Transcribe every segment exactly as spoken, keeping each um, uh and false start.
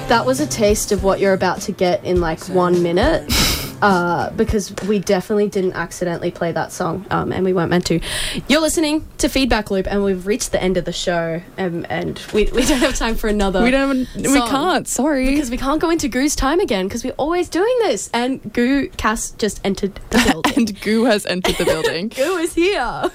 that was a taste of what you're about to get in like one minute. Uh, because we definitely didn't accidentally play that song, um, and we weren't meant to. You're listening to Feedback Loop, and we've reached the end of the show, um, and we, we don't have time for another. We don't. We can't. Sorry, because we can't go into Goo's time again because we're always doing this. And Goo Cass just entered the building, and Goo has entered the building. Goo is here.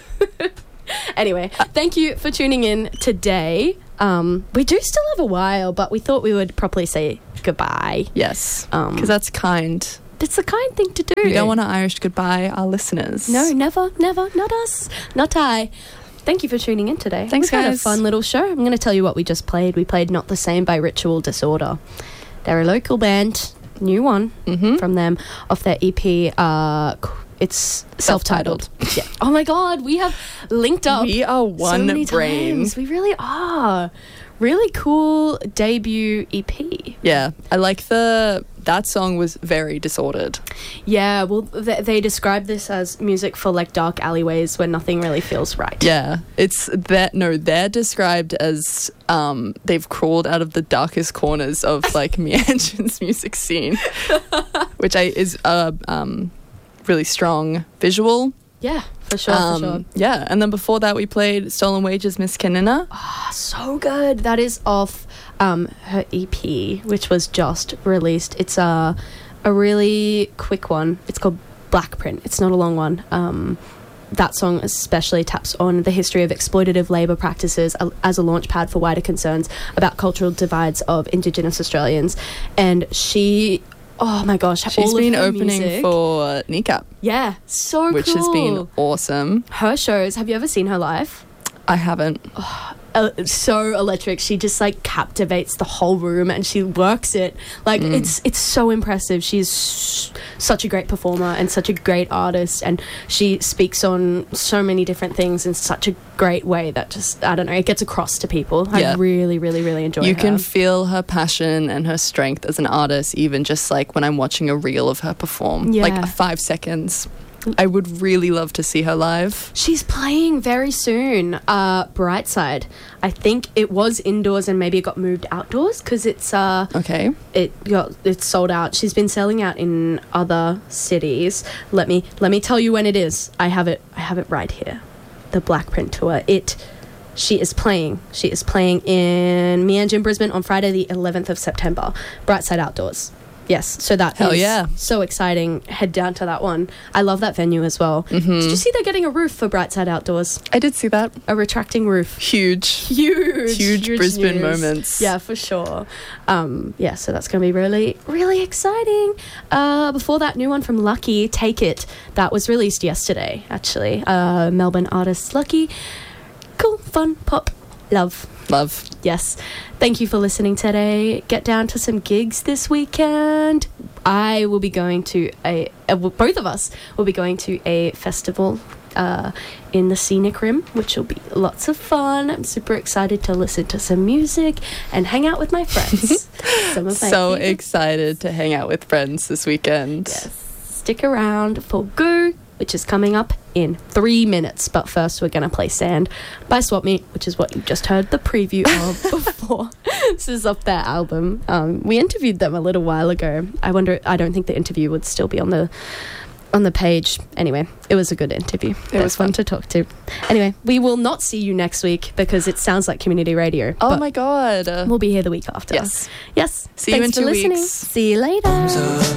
Anyway, thank you for tuning in today. Um, we do still have a while, but we thought we would properly say goodbye. Yes, Um, because that's kind. It's a kind thing to do. We don't want to Irish goodbye our listeners. No, never, never, not us, not I. Thank you for tuning in today. Thanks, We've guys. had a fun little show. I'm going to tell you what we just played. We played Not the Same by Ritual Disorder. They're a local band, new one Mm-hmm. from them, off their E P. Uh, it's self-titled. Yeah. Oh my God, we have linked up. We are one so many brain. times. We really are. Really cool debut E P. Yeah, I like the. That song was very disordered. Yeah, well, th- they describe this as music for like dark alleyways where nothing really feels right. Yeah, it's that. No, they're described as um, they've crawled out of the darkest corners of like Meanjin's music scene, which I is a um, really strong visual. Yeah, for sure, Um, for sure. Yeah, and then before that we played Stolen Wages, Miss Kanina. Oh, so good. That is off um, her E P, which was just released. It's a, a really quick one. It's called Black Print. It's not a long one. Um, that song especially taps on the history of exploitative labour practices a- as a launchpad for wider concerns about cultural divides of Indigenous Australians. And she... Oh my gosh, She's all been of her opening music, for Kneecap, yeah, so which cool. has been awesome. Her shows, have you ever seen her live? I haven't. Uh, so electric. She just like captivates the whole room and she works it like Mm. it's it's so impressive. She's s- such a great performer and such a great artist, and she speaks on so many different things in such a great way that just, I don't know, it gets across to people. Yeah. I really really really enjoy You her. can feel her passion and her strength as an artist, even just like when I'm watching a reel of her perform, Yeah. like five seconds. I would really love to see her live. She's playing very soon. Uh, Brightside. I think it was indoors and maybe it got moved outdoors because it's uh, Okay. it got it's sold out. She's been selling out in other cities. Let me let me tell you when it is. I have it. I have it right here. The Black Print tour. It. She is playing. She is playing in Meanjin, Brisbane on Friday the eleventh of September. Brightside Outdoors. Yes, so that Hell is yeah. so exciting. Head down to that one. I love that venue as well. Mm-hmm. Did you see they're getting a roof for Brightside Outdoors? I did see that. A retracting roof. Huge. Huge, Huge Brisbane news. moments. Yeah, for sure. Um, yeah, so that's going to be really, really exciting. Uh, before that, new one from Lucky, Take It. That was released yesterday, actually. Uh, Melbourne artist Lucky. Cool, fun, pop, love. Love. Yes. Thank you for listening today. Get down to some gigs this weekend. I will be going to a, uh, well, both of us will be going to a festival uh, in the Scenic Rim, which will be lots of fun. I'm super excited to listen to some music and hang out with my friends. Some of my So favorite- excited to hang out with friends this weekend. Yes. Stick around for Goo, which is coming up in three minutes. But first, we're going to play Sand by Swap Meet, which is what you just heard the preview of before. This is off their album. Um, we interviewed them a little while ago. I wonder, I don't think the interview would still be on the on the page. Anyway, it was a good interview. It, It was was fun fun. to talk to. Anyway, we will not see you next week because it sounds like community radio. Oh but my God. we'll be here the week after. Yes. Yes. See you Thanks in for two listening. weeks. See you later.